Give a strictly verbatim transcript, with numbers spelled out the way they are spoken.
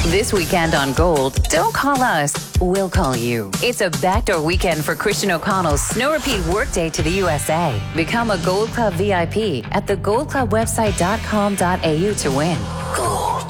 This weekend on Gold, don't call us, we'll call you. It's a backdoor weekend for Christian O'Connell's Snow Repeat Workday to the U S A. Become a Gold Club V I P at the gold club website dot com dot a u to win. Gold.